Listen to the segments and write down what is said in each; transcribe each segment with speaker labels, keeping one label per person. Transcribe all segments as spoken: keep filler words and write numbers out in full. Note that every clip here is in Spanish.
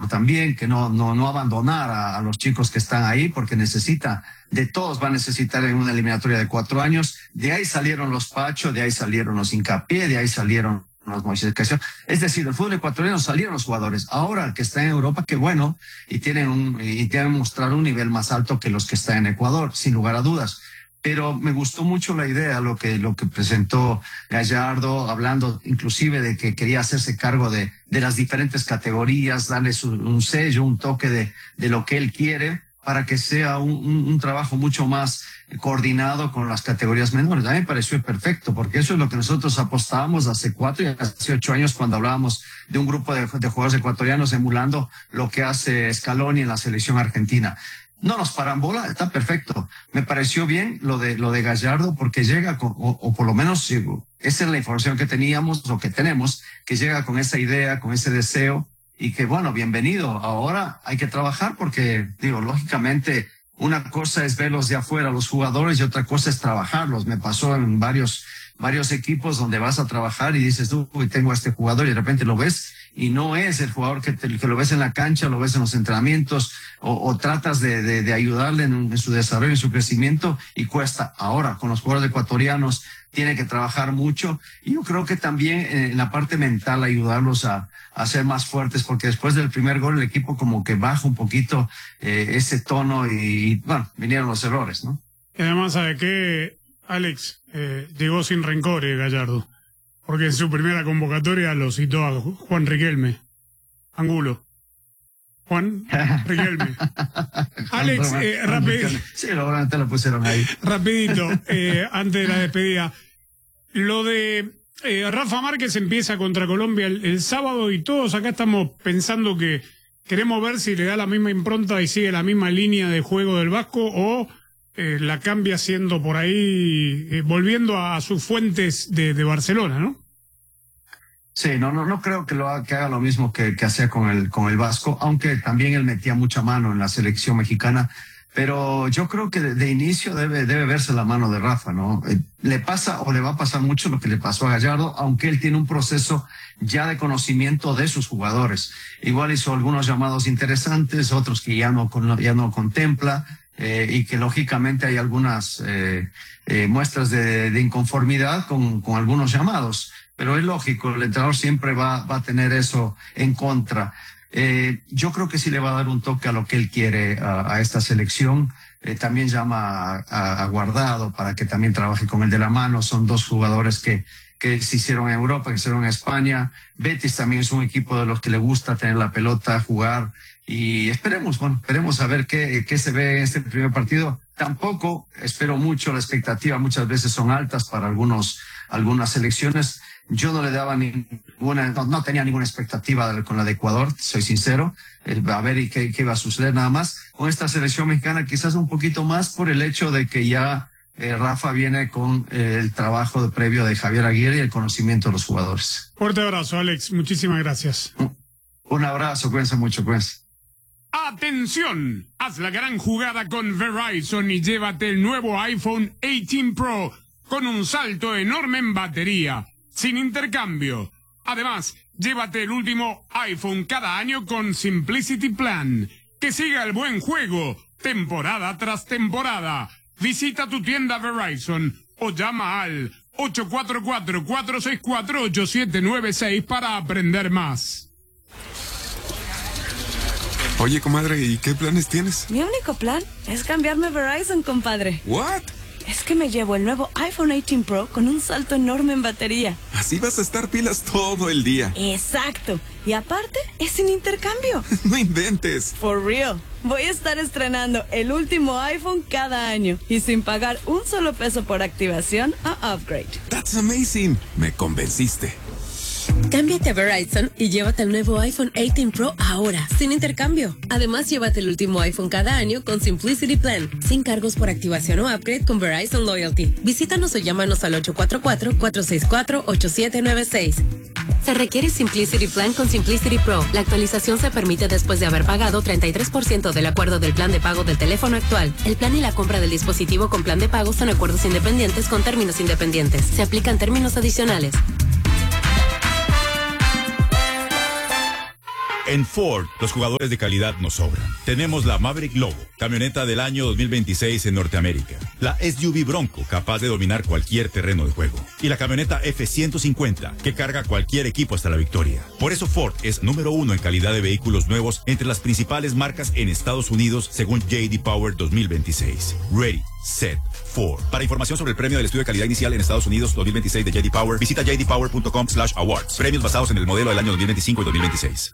Speaker 1: también, que no, no, no abandonar a, a los chicos que están ahí, porque necesita, de todos va a necesitar en una eliminatoria de cuatro años. De ahí salieron los Pacho, de ahí salieron los Hincapié, de ahí salieron los Moisés Caicedo. Es decir, del fútbol ecuatoriano salieron los jugadores. Ahora el que está en Europa, qué bueno, y tienen un, y tienen mostrar un nivel más alto que los que están en Ecuador, sin lugar a dudas. Pero me gustó mucho la idea, lo que, lo que presentó Gallardo, hablando inclusive de que quería hacerse cargo de, de las diferentes categorías, darle su, un sello, un toque de, de lo que él quiere, para que sea un, un, un trabajo mucho más coordinado con las categorías menores. A mí me pareció perfecto, porque eso es lo que nosotros apostábamos hace cuatro y hace ocho años cuando hablábamos de un grupo de, de jugadores ecuatorianos emulando lo que hace Scaloni en la selección argentina. No nos paran bola, está perfecto. Me pareció bien lo de lo de Gallardo, porque llega con, o, o por lo menos esa es la información que teníamos, lo que tenemos, que llega con esa idea, con ese deseo, y que bueno, bienvenido. Ahora hay que trabajar porque, digo, lógicamente una cosa es verlos de afuera, los jugadores, y otra cosa es trabajarlos. Me pasó en varios varios equipos donde vas a trabajar y dices, uy, tengo a este jugador, y de repente lo ves y no es el jugador que, te, que lo ves en la cancha, lo ves en los entrenamientos, o, o tratas de, de, de ayudarle en, en su desarrollo, en su crecimiento, y cuesta. Ahora, con los jugadores ecuatorianos, tiene que trabajar mucho, y yo creo que también en la parte mental ayudarlos a, a ser más fuertes, porque después del primer gol el equipo como que baja un poquito eh, ese tono, y, y bueno, vinieron los errores, ¿no?
Speaker 2: Y además, ¿sabe qué, Alex? Eh, llegó sin rencor eh, Gallardo, porque en su primera convocatoria lo citó a Juan Riquelme, Angulo. Juan Riquelme. Alex, eh, rapid...
Speaker 1: sí, lo, te lo pusieron ahí.
Speaker 2: Rapidito, eh, antes de la despedida. Lo de eh, Rafa Márquez empieza contra Colombia el, el sábado, y todos acá estamos pensando que queremos ver si le da la misma impronta y sigue la misma línea de juego del Vasco, o eh, la cambia siendo por ahí, eh, volviendo a, a sus fuentes de, de Barcelona, ¿no?
Speaker 1: Sí, no, no, no creo que lo haga, que haga lo mismo que, que hacía con el, con el Vasco, aunque también él metía mucha mano en la selección mexicana. Pero yo creo que de, de inicio debe, debe verse la mano de Rafa, ¿no? Eh, le pasa o le va a pasar mucho lo que le pasó a Gallardo, aunque él tiene un proceso ya de conocimiento de sus jugadores. Igual hizo algunos llamados interesantes, otros que ya no, ya no contempla, eh, y que lógicamente hay algunas eh, eh, muestras de, de inconformidad con, con algunos llamados. Pero es lógico, el entrenador siempre va, va a tener eso en contra. Eh, yo creo que sí le va a dar un toque a lo que él quiere a, a esta selección. Eh, también llama a, a, a Guardado para que también trabaje con el de la mano. Son dos jugadores que, que se hicieron en Europa, que se hicieron en España. Betis también es un equipo de los que le gusta tener la pelota, jugar. Y esperemos, bueno, esperemos a ver qué, qué se ve en este primer partido. Tampoco espero mucho, la expectativa muchas veces son altas para algunos, algunas selecciones. Yo no le daba ninguna, no, no tenía ninguna expectativa con la de Ecuador, soy sincero, el, a ver qué, qué iba a suceder nada más. Con esta selección mexicana quizás un poquito más por el hecho de que ya eh, Rafa viene con eh, el trabajo de previo de Javier Aguirre y el conocimiento de los jugadores.
Speaker 2: Fuerte abrazo, Alex, muchísimas gracias.
Speaker 1: Un, un abrazo, cuídense mucho, cuídense.
Speaker 2: ¡Atención! Haz la gran jugada con Verizon y llévate el nuevo iPhone dieciocho Pro con un salto enorme en batería, sin intercambio. Además, llévate el último iPhone cada año con Simplicity Plan. Que siga el buen juego, temporada tras temporada. Visita tu tienda Verizon o llama al ocho cuatro cuatro, cuatro seis cuatro, ocho siete nueve seis para aprender más.
Speaker 3: Oye, comadre, ¿y qué planes tienes?
Speaker 4: Mi único plan es cambiarme a Verizon, compadre.
Speaker 3: ¿What?
Speaker 4: Es que me llevo el nuevo iPhone dieciocho Pro con un salto enorme en batería.
Speaker 3: Así vas a estar pilas todo el día.
Speaker 4: Exacto. Y aparte, es sin intercambio.
Speaker 3: No inventes.
Speaker 4: For real. Voy a estar estrenando el último iPhone cada año y sin pagar un solo peso por activación o upgrade.
Speaker 3: That's amazing. Me convenciste.
Speaker 5: Cámbiate a Verizon y llévate el nuevo iPhone dieciocho Pro ahora, sin intercambio. Además, llévate el último iPhone cada año con Simplicity Plan, sin cargos por activación o upgrade con Verizon Loyalty. Visítanos o llámanos al ocho cuatro cuatro, cuatro seis cuatro, ocho siete nueve seis. Se requiere Simplicity Plan con Simplicity Pro. La actualización se permite después de haber pagado treinta y tres por ciento del acuerdo del plan de pago del teléfono actual. El plan y la compra del dispositivo con plan de pago son acuerdos independientes con términos independientes. Se aplican términos adicionales.
Speaker 6: En Ford, los jugadores de calidad nos sobran. Tenemos la Maverick Lobo, camioneta del año dos mil veintiséis en Norteamérica. La S U V Bronco, capaz de dominar cualquier terreno de juego. Y la camioneta F ciento cincuenta, que carga cualquier equipo hasta la victoria. Por eso Ford es número uno en calidad de vehículos nuevos entre las principales marcas en Estados Unidos, según J D Power dos mil veintiséis. Ready, set, Ford. Para información sobre el premio del estudio de calidad inicial en Estados Unidos dos mil veintiséis de J D Power, visita j d power punto com slash awards. Premios basados en el modelo del año dos mil veinticinco y dos mil veintiséis.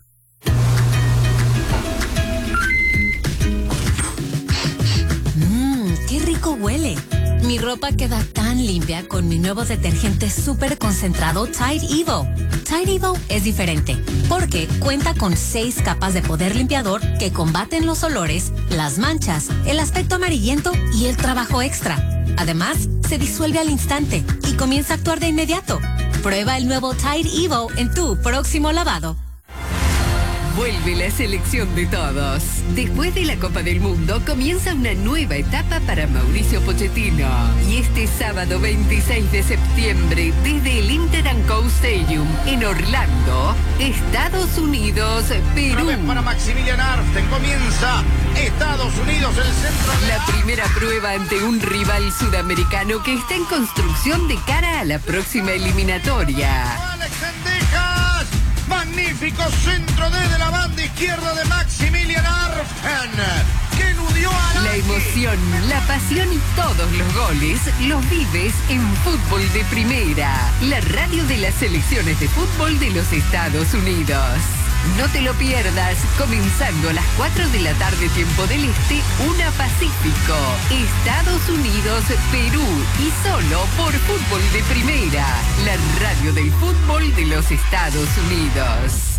Speaker 7: ¡Qué rico huele! Mi ropa queda tan limpia con mi nuevo detergente súper concentrado Tide Evo. Tide Evo es diferente porque cuenta con seis capas de poder limpiador que combaten los olores, las manchas, el aspecto amarillento y el trabajo extra. Además, se disuelve al instante y comienza a actuar de inmediato. Prueba el nuevo Tide Evo en tu próximo lavado.
Speaker 8: Vuelve la selección de todos. Después de la Copa del Mundo comienza una nueva etapa para Mauricio Pochettino. Y este sábado veintiséis de septiembre, desde el Inter and Co Stadium en Orlando, Estados Unidos, Perú.
Speaker 9: Para Maximilian Arften comienza Estados Unidos, el centro.
Speaker 8: La primera prueba ante un rival sudamericano que está en construcción de cara a la próxima eliminatoria.
Speaker 9: Alex Sendejas. Magnífico centro desde la banda izquierda de Maximilian Arften, que eludió a
Speaker 8: la emoción, la pasión y todos los goles los vives en Fútbol de Primera, la radio de las selecciones de fútbol de los Estados Unidos. No te lo pierdas, comenzando a las cuatro de la tarde tiempo del Este, una Pacífico, Estados Unidos, Perú y solo por Fútbol de Primera, la radio del fútbol de los Estados Unidos.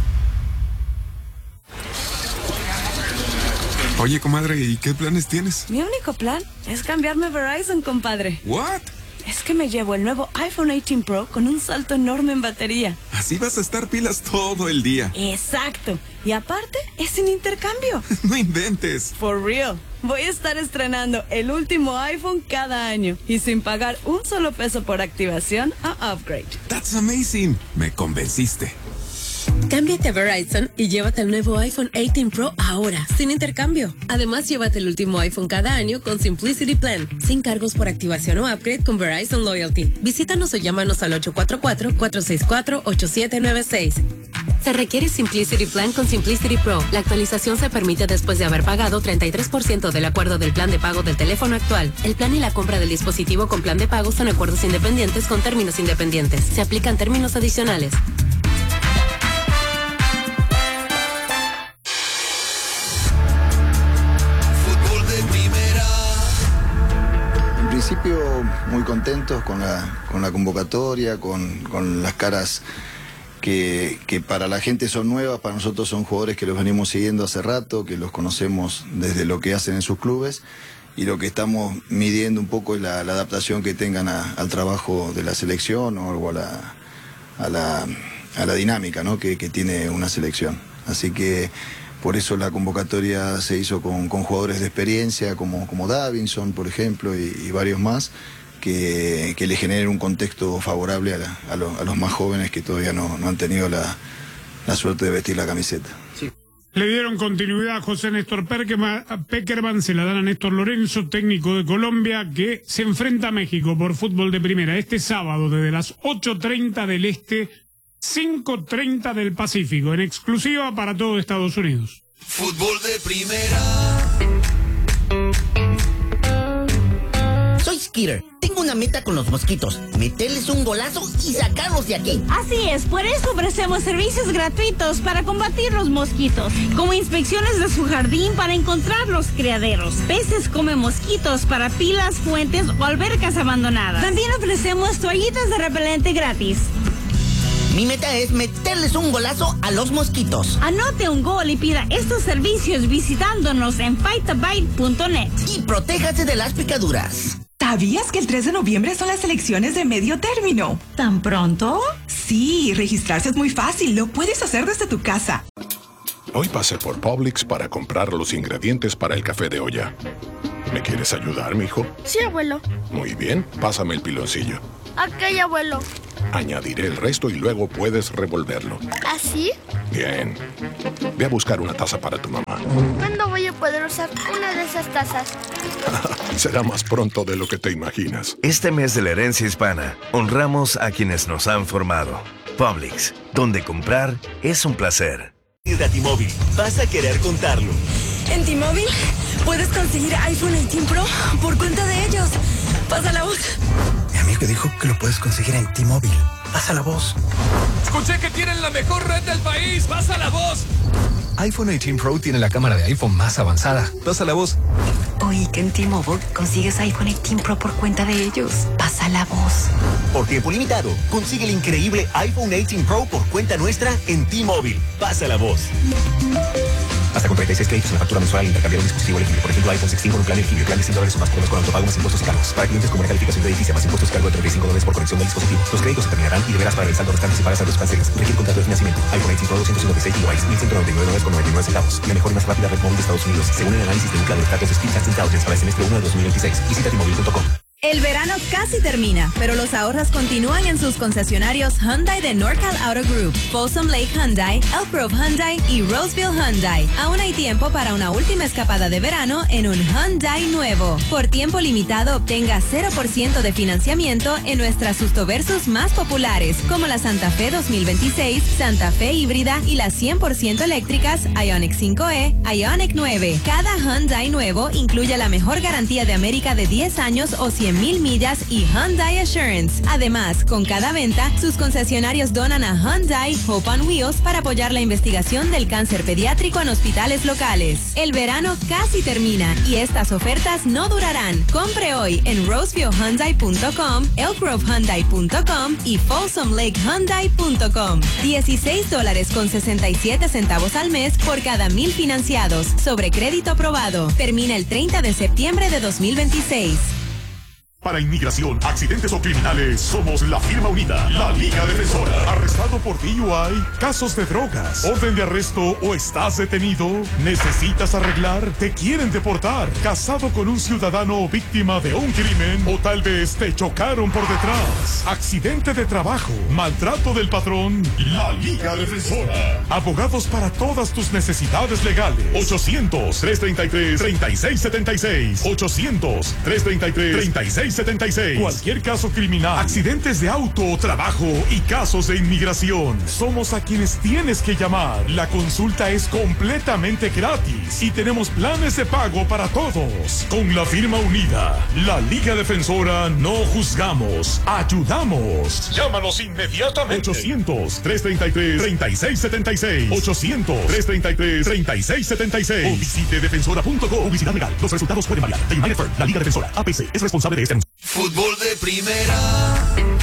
Speaker 3: Oye, comadre, ¿y qué planes tienes?
Speaker 4: Mi único plan es cambiarme a Verizon, compadre.
Speaker 3: ¿What?
Speaker 4: Es que me llevo el nuevo iPhone dieciocho Pro con un salto enorme en batería.
Speaker 3: Así vas a estar pilas todo el día.
Speaker 4: Exacto. Y aparte, es sin intercambio.
Speaker 3: No inventes.
Speaker 4: For real. Voy a estar estrenando el último iPhone cada año y sin pagar un solo peso por activación o upgrade.
Speaker 3: That's amazing. Me convenciste.
Speaker 5: Cámbiate a Verizon y llévate el nuevo iPhone dieciocho Pro ahora, sin intercambio. Además, llévate el último iPhone cada año con Simplicity Plan, sin cargos por activación o upgrade con Verizon Loyalty. Visítanos o llámanos al ocho cuatro cuatro, cuatro seis cuatro, ocho siete nueve seis. Se requiere Simplicity Plan con Simplicity Pro. La actualización se permite después de haber pagado treinta y tres por ciento del acuerdo del plan de pago del teléfono actual. El plan y la compra del dispositivo con plan de pago son acuerdos independientes con términos independientes. Se aplican términos adicionales.
Speaker 10: En principio muy contentos con la, con la convocatoria, con, con las caras que, que para la gente son nuevas, para nosotros son jugadores que los venimos siguiendo hace rato, que los conocemos desde lo que hacen en sus clubes y lo que estamos midiendo un poco es la, la adaptación que tengan a, al trabajo de la selección o a la, a la, a la dinámica, ¿no? que, que tiene una selección. Así que por eso la convocatoria se hizo con, con jugadores de experiencia como, como Davinson, por ejemplo, y, y varios más, que, que le generen un contexto favorable a, la, a, lo, a los más jóvenes que todavía no, no han tenido la, la suerte de vestir la camiseta.
Speaker 2: Sí. Le dieron continuidad a José Néstor Peckerman, se la dan a Néstor Lorenzo, técnico de Colombia, que se enfrenta a México por Fútbol de Primera este sábado desde las ocho treinta del Este, cinco treinta del Pacífico, en exclusiva para todo Estados Unidos.
Speaker 11: Fútbol de Primera.
Speaker 12: Soy Skitter. Tengo una meta con los mosquitos. Meterles un golazo y sacarlos de aquí.
Speaker 13: Así es, por eso ofrecemos servicios gratuitos para combatir los mosquitos, como inspecciones de su jardín para encontrar los criaderos, peces come mosquitos para pilas, fuentes o albercas abandonadas. También ofrecemos toallitas de repelente gratis.
Speaker 12: Mi meta es meterles un golazo a los mosquitos.
Speaker 13: Anote un gol y pida estos servicios visitándonos en fight a bite punto net.
Speaker 12: Y protéjase de las picaduras.
Speaker 14: ¿Sabías que el tres de noviembre son las elecciones de medio término?
Speaker 13: ¿Tan pronto?
Speaker 14: Sí, registrarse es muy fácil. Lo puedes hacer desde tu casa.
Speaker 15: Hoy pasé por Publix para comprar los ingredientes para el café de olla. ¿Me quieres ayudar, mijo?
Speaker 16: Sí, abuelo.
Speaker 15: Muy bien, pásame el piloncillo.
Speaker 16: Ok, abuelo.
Speaker 15: Añadiré el resto y luego puedes revolverlo.
Speaker 16: ¿Así?
Speaker 15: Bien. Ve a buscar una taza para tu mamá.
Speaker 16: ¿Cuándo voy a poder usar una de esas tazas?
Speaker 15: Será más pronto de lo que te imaginas.
Speaker 17: Este mes de la herencia hispana, honramos a quienes nos han formado. Publix, donde comprar es un placer.
Speaker 18: De T-Mobile, vas a querer contarlo.
Speaker 19: En T-Mobile puedes conseguir iPhone dieciocho Pro por cuenta de ellos. Pasa la voz.
Speaker 20: Mi amigo dijo que lo puedes conseguir en T-Mobile. Pasa la voz.
Speaker 21: Escuché que tienen la mejor red del país. Pasa la voz.
Speaker 20: iPhone dieciocho Pro tiene la cámara de iPhone más avanzada. Pasa la voz.
Speaker 19: Oí que en T-Mobile consigues iPhone dieciocho Pro por cuenta de ellos. Pasa la voz.
Speaker 18: Por tiempo limitado, consigue el increíble iPhone dieciocho Pro por cuenta nuestra en T-Mobile. Pasa la voz.
Speaker 20: Hasta con treinta y seis créditos en la factura mensual al intercambiar un dispositivo elegible. Por ejemplo, iPhone dieciséis con un plan elegible. Plan de cien dólares o más por mes con autopago más impuestos y cargos. Para clientes con calificación de edificio más impuestos cargo de treinta y cinco dólares por conexión del dispositivo. Los créditos se terminarán y deberás pagar el saldo restante si pagas a los canceles. Requiere contrato de financiamiento. iPhone dieciocho Pro doscientos cincuenta y seis gigabytes, mil ciento noventa y nueve dólares con noventa y nueve centavos. La mejor y más rápida red móvil de Estados Unidos, según el análisis de Ookla de los datos de Speedtest Intelligence para el semestre uno de dos mil veintiséis. Visita T Mobile punto com.
Speaker 22: El verano casi termina, pero los ahorros continúan en sus concesionarios Hyundai de NorCal Auto Group, Folsom Lake Hyundai, Elk Grove Hyundai y Roseville Hyundai. Aún hay tiempo para una última escapada de verano en un Hyundai nuevo. Por tiempo limitado obtenga cero por ciento de financiamiento en nuestras Sustoversus más populares, como la Santa Fe dos mil veintiséis, Santa Fe híbrida y las cien por ciento eléctricas Ioniq cinco E, Ioniq nueve. Cada Hyundai nuevo incluye la mejor garantía de América de diez años o cien mil millas y Hyundai Assurance. Además, con cada venta, sus concesionarios donan a Hyundai Hope on Wheels para apoyar la investigación del cáncer pediátrico en hospitales locales. El verano casi termina y estas ofertas no durarán. Compre hoy en roseville hyundai punto com, elk grove hyundai punto com y folsom lake hyundai punto com. dieciséis dólares con sesenta y siete centavos al mes por cada mil financiados. Sobre crédito aprobado. Termina el treinta de septiembre de dos mil veintiséis.
Speaker 23: Para inmigración, accidentes o criminales, somos la firma unida, la Liga Defensora. ¿Arrestado por D U I? ¿Casos de drogas? ¿Orden de arresto o estás detenido? ¿Necesitas arreglar? ¿Te quieren deportar? ¿Casado con un ciudadano o víctima de un crimen? ¿O tal vez te chocaron por detrás? ¿Accidente de trabajo? ¿Maltrato del patrón? La Liga Defensora. Abogados para todas tus necesidades legales. ochocientos, trescientos treinta y tres, treinta y seis setenta y seis. ochocientos, trescientos treinta y tres, treinta y seis setenta y seis. Cualquier caso criminal, accidentes de auto o trabajo y casos de inmigración. Somos a quienes tienes que llamar. La consulta es completamente gratis y tenemos planes de pago para todos. Con la firma unida, la Liga Defensora, no juzgamos, ayudamos. Llámanos inmediatamente. ochocientos, trescientos treinta y tres, treinta y seis setenta y seis. ochocientos, trescientos treinta y tres, treinta y seis setenta y seis. O visite defensora punto com. Publicidad legal. Los resultados pueden variar. The United Firm, la Liga Defensora, A P C, es responsable de este anuncio.
Speaker 11: Fútbol de primera.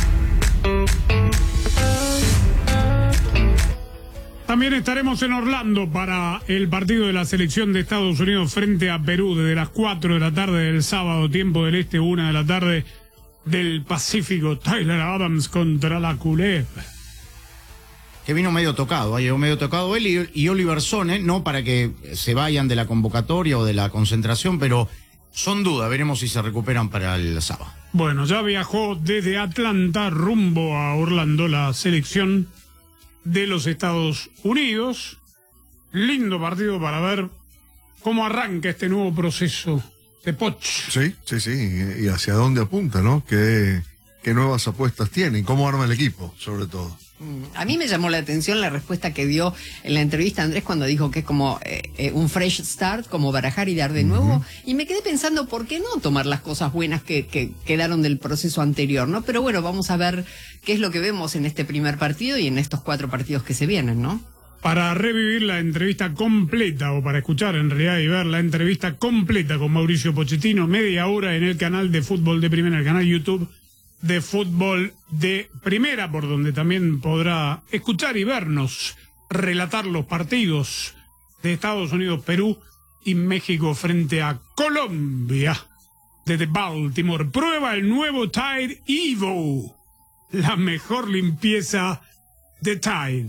Speaker 2: También estaremos en Orlando para el partido de la selección de Estados Unidos frente a Perú desde las cuatro de la tarde del sábado, tiempo del este, una de la tarde del Pacífico. Tyler Adams contra la Culebra.
Speaker 24: Que vino medio tocado, llegó medio tocado él y, y Oliver Sone, no para que se vayan de la convocatoria o de la concentración, pero son dudas, veremos si se recuperan para el sábado.
Speaker 2: Bueno, ya viajó desde Atlanta rumbo a Orlando la selección de los Estados Unidos. Lindo partido para ver cómo arranca este nuevo proceso de Poch.
Speaker 25: Sí, sí, sí, y hacia dónde apunta, ¿no? ¿Qué, qué nuevas apuestas tienen? ¿Cómo arma el equipo, sobre todo?
Speaker 26: A mí me llamó la atención la respuesta que dio en la entrevista Andrés cuando dijo que es como eh, eh, un fresh start, como barajar y dar de nuevo. Uh-huh. Y me quedé pensando, ¿por qué no tomar las cosas buenas que, que quedaron del proceso anterior, ¿no? Pero bueno, vamos a ver qué es lo que vemos en este primer partido y en estos cuatro partidos que se vienen, ¿no?
Speaker 2: Para revivir la entrevista completa, o para escuchar en realidad y ver la entrevista completa con Mauricio Pochettino, media hora en el canal de Fútbol de Primera, el canal YouTube de Fútbol de Primera, por donde también podrá escuchar y vernos relatar los partidos de Estados Unidos, Perú y México frente a Colombia desde Baltimore. Prueba el nuevo Tide Evo, la mejor limpieza de Tide.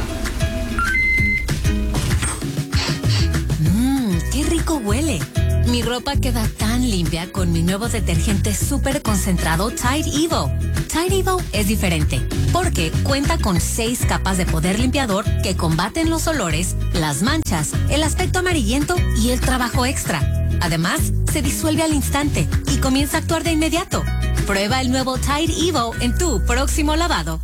Speaker 7: Mmm, qué rico huele. Mi ropa queda tan limpia con mi nuevo detergente súper concentrado Tide Evo. Tide Evo es diferente porque cuenta con seis capas de poder limpiador que combaten los olores, las manchas, el aspecto amarillento y el trabajo extra. Además, se disuelve al instante y comienza a actuar de inmediato. Prueba el nuevo Tide Evo en tu próximo lavado.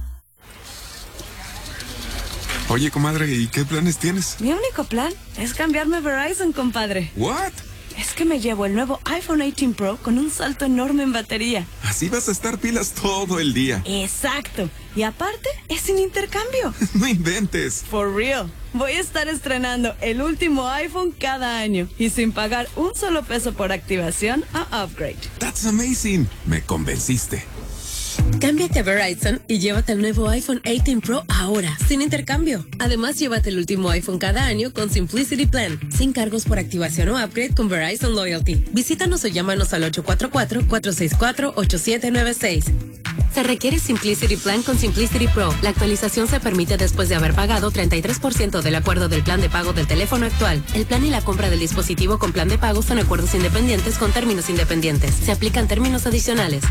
Speaker 1: Oye, comadre, ¿y qué planes tienes?
Speaker 19: Mi único plan es cambiarme a Verizon, compadre.
Speaker 1: ¿What?
Speaker 19: Es que me llevo el nuevo iPhone dieciocho Pro con un salto enorme en batería.
Speaker 1: Así vas a estar pilas todo el día.
Speaker 19: Exacto. Y aparte, es sin intercambio.
Speaker 1: No inventes.
Speaker 19: For real. Voy a estar estrenando el último iPhone cada año y sin pagar un solo peso por activación o upgrade.
Speaker 1: That's amazing. Me convenciste.
Speaker 5: Cámbiate a Verizon y llévate el nuevo iPhone dieciocho Pro ahora, sin intercambio. Además, llévate el último iPhone cada año con Simplicity Plan, sin cargos por activación o upgrade con Verizon Loyalty. Visítanos o llámanos al ocho cuatro cuatro, cuatro seis cuatro, ocho siete nueve seis. Se requiere Simplicity Plan con Simplicity Pro. La actualización se permite después de haber pagado treinta y tres por ciento del acuerdo del plan de pago del teléfono actual. El plan y la compra del dispositivo con plan de pago son acuerdos independientes con términos independientes. Se aplican términos adicionales.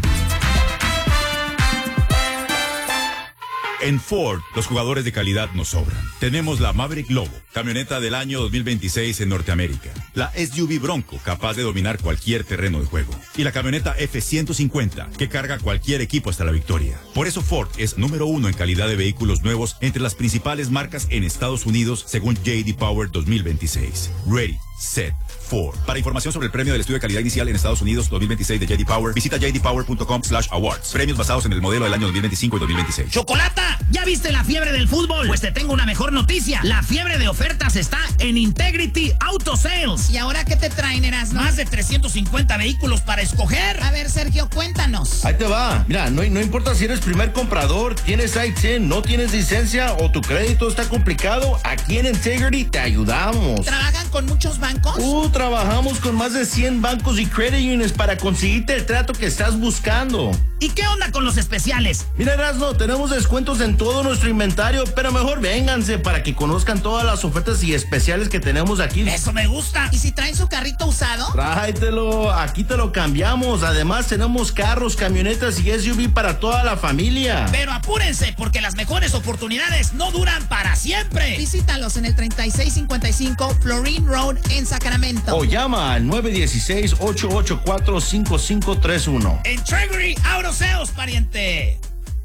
Speaker 3: En Ford, los jugadores de calidad nos sobran. Tenemos la Maverick Lobo, camioneta del año dos mil veintiséis en Norteamérica. La S U V Bronco, capaz de dominar cualquier terreno de juego. Y la camioneta F ciento cincuenta, que carga cualquier equipo hasta la victoria. Por eso Ford es número uno en calidad de vehículos nuevos entre las principales marcas en Estados Unidos, según J D Power dos mil veintiséis. Ready, set, Ford. Para información sobre el premio del estudio de calidad inicial en Estados Unidos dos mil veintiséis de J D Power, visita j d power punto com slash awards. Premios basados en el modelo del año dos mil veinticinco y dos mil veintiséis.
Speaker 12: ¡Chocolata! ¿Ya viste la fiebre del fútbol? Pues te tengo una mejor noticia. La fiebre de ofertas está en Integrity Auto Sales.
Speaker 4: ¿Y ahora qué te traen, Erasmo?
Speaker 12: Más de trescientos cincuenta vehículos para escoger.
Speaker 4: A ver, Sergio, cuéntanos.
Speaker 6: Ahí te va. Mira, no, no importa si eres primer comprador, tienes I T I N, no tienes licencia o tu crédito está complicado, aquí en Integrity te ayudamos.
Speaker 4: ¿Trabajan con muchos bancos?
Speaker 6: Uh, trabajamos con más de cien bancos y credit unions para conseguirte el trato que estás buscando.
Speaker 12: ¿Y qué onda con los especiales?
Speaker 6: Mira, Erasmo, tenemos descuentos en todo nuestro inventario, pero mejor vénganse para que conozcan todas las ofertas y especiales que tenemos aquí.
Speaker 12: Eso me gusta.
Speaker 4: ¿Y si traen su carrito usado?
Speaker 6: Tráetelo, aquí te lo cambiamos. Además, tenemos carros, camionetas y S U V para toda la familia.
Speaker 12: Pero apúrense, porque las mejores oportunidades no duran para siempre.
Speaker 4: Visítalos en el treinta y seis cincuenta y cinco Florine Road en Sacramento.
Speaker 6: O llama al nueve uno seis, ocho ocho cuatro, cinco cinco tres uno.
Speaker 12: Integrity Auto Sales, pariente.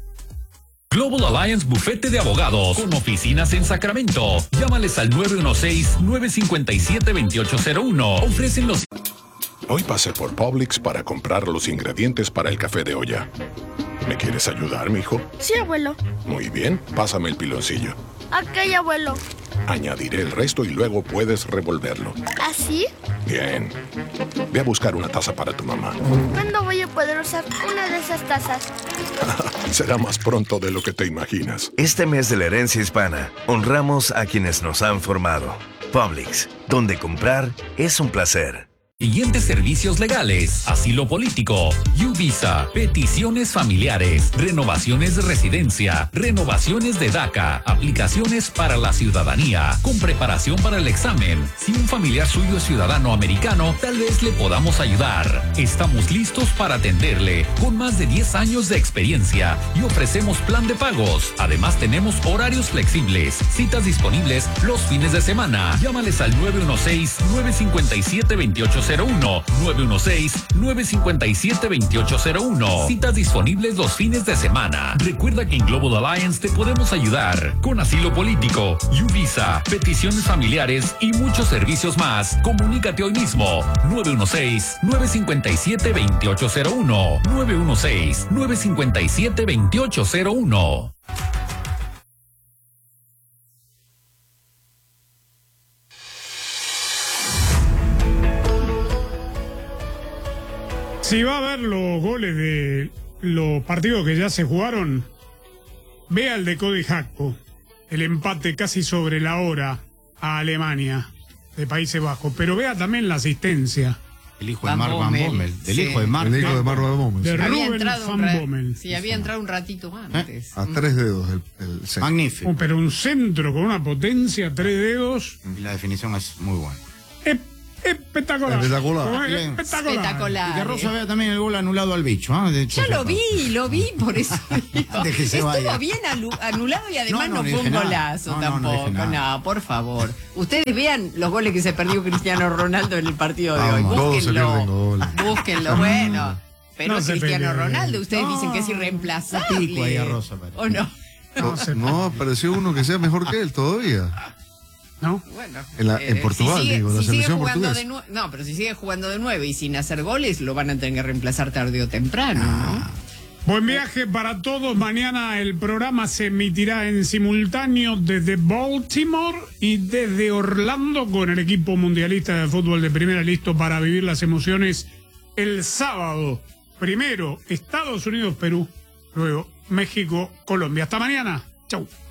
Speaker 21: Global Alliance Bufete de Abogados, con oficinas en Sacramento. Llámales al nueve uno seis, nueve cinco siete, dos ocho cero uno. Ofrecen los...
Speaker 15: Hoy pasé por Publix para comprar los ingredientes para el café de olla. ¿Me quieres ayudar, mijo?
Speaker 16: Sí, abuelo.
Speaker 15: Muy bien, pásame el piloncillo.
Speaker 16: Ok, abuelo.
Speaker 15: Añadiré el resto y luego puedes revolverlo.
Speaker 16: ¿Así?
Speaker 15: Bien. Ve a buscar una taza para tu mamá.
Speaker 16: ¿Cuándo voy a poder usar una de esas tazas?
Speaker 15: Será más pronto de lo que te imaginas.
Speaker 17: Este mes de la herencia hispana, honramos a quienes nos han formado. Publix, donde comprar es un placer.
Speaker 21: Siguientes servicios legales: asilo político, U-Visa, peticiones familiares, renovaciones de residencia, renovaciones de DACA, aplicaciones para la ciudadanía, con preparación para el examen. Si un familiar suyo es ciudadano americano, tal vez le podamos ayudar. Estamos listos para atenderle, con más de diez años de experiencia, y ofrecemos plan de pagos. Además, tenemos horarios flexibles, citas disponibles los fines de semana. Llámales al nueve uno seis, nueve cinco siete, dos ocho cero uno, nueve uno seis, nueve cinco siete, dos ocho cero uno. Citas disponibles los fines de semana. Recuerda que en Global Alliance te podemos ayudar con asilo político, U-Visa, peticiones familiares y muchos servicios más. Comunícate hoy mismo. nueve uno seis, nueve cinco siete, dos ocho cero uno, nueve uno seis, nueve cinco siete, dos ocho cero uno.
Speaker 2: Si va a ver los goles de los partidos que ya se jugaron, vea el de Cody Gakpo, el empate casi sobre la hora a Alemania de Países Bajos, pero vea también la asistencia.
Speaker 24: El hijo de Mark Van Bommel. Del hijo de Mark.
Speaker 25: El hijo de Mark Van Bommel.
Speaker 2: De
Speaker 26: Había
Speaker 2: Ruben
Speaker 26: entrado
Speaker 2: Van
Speaker 26: un ra-
Speaker 2: Bommel.
Speaker 26: Sí, había entrado un ratito antes.
Speaker 25: A tres dedos el, el centro.
Speaker 24: Magnífico.
Speaker 2: Oh, pero un centro con una potencia, tres dedos.
Speaker 24: La definición es muy buena.
Speaker 2: Es, Espectacular.
Speaker 25: Espectacular.
Speaker 2: Espectacular.
Speaker 26: Espectacular.
Speaker 24: Y que Rosa vea también el gol anulado al bicho. ¿ah? De hecho,
Speaker 26: Ya lo vi, lo vi, por eso digo.
Speaker 24: De que se
Speaker 26: Estuvo
Speaker 24: vaya.
Speaker 26: bien alu- anulado y además
Speaker 24: No,
Speaker 26: no,
Speaker 24: no, no
Speaker 26: fue un
Speaker 24: dije nada.
Speaker 26: golazo
Speaker 24: No, no, no
Speaker 26: tampoco.
Speaker 24: dije
Speaker 26: No,
Speaker 24: nada.
Speaker 26: por favor. Ustedes vean los goles que se perdió Cristiano Ronaldo en el partido de hoy.
Speaker 25: Vamos, todos se pierden
Speaker 26: Búsquenlo.
Speaker 25: goles.
Speaker 26: Búsquenlo, bueno. Pero
Speaker 2: No se
Speaker 26: Cristiano
Speaker 2: peleen.
Speaker 26: Ronaldo, ustedes
Speaker 24: No,
Speaker 26: dicen que es
Speaker 24: pico
Speaker 26: irreemplazable.
Speaker 24: ahí a Rosa, parece.
Speaker 26: ¿O no?
Speaker 2: No, se-
Speaker 25: No, apareció uno que sea mejor que él todavía.
Speaker 2: ¿No?
Speaker 26: Bueno,
Speaker 25: En la- en
Speaker 26: eh,
Speaker 25: Portugal,
Speaker 26: si sigue,
Speaker 25: digo, la
Speaker 26: si sigue
Speaker 25: selección
Speaker 26: jugando
Speaker 25: portuguesa.
Speaker 26: de nueve, no, pero si sigue jugando de nueve y sin hacer goles, lo van a tener que reemplazar tarde o temprano, ¿no?
Speaker 2: Buen viaje para todos. Mañana el programa se emitirá en simultáneo desde Baltimore y desde Orlando con el equipo mundialista de fútbol de primera listo para vivir las emociones el sábado. Primero Estados Unidos, Perú, luego México, Colombia. Hasta mañana. Chau.